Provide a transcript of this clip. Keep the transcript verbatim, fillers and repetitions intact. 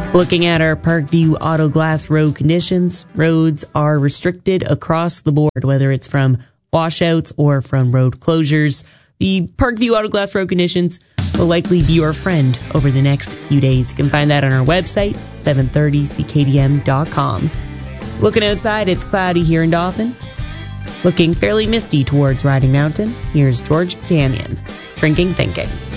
Looking at our Parkview Auto Glass road conditions, roads are restricted across the board, whether it's from washouts or from road closures. The Parkview Auto Glass road conditions will likely be your friend over the next few days. You can find that on our website, seven thirty c k d m dot com. Looking outside, it's cloudy here in Dauphin. Looking fairly misty towards Riding Mountain. Here's George Canyon, Drinking Thinking.